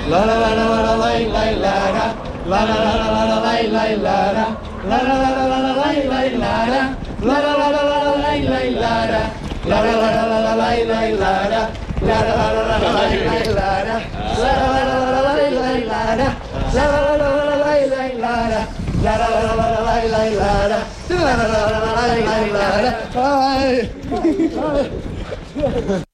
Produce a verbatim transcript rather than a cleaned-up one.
La la la la la la la la la. La la la la la la la la la. La la la la la la la la la. La la la la la la la la. La la la la la la la la. La la la la la la la. La la la la la la la. La la la la la la la. La la la la la la la. La la la la la la.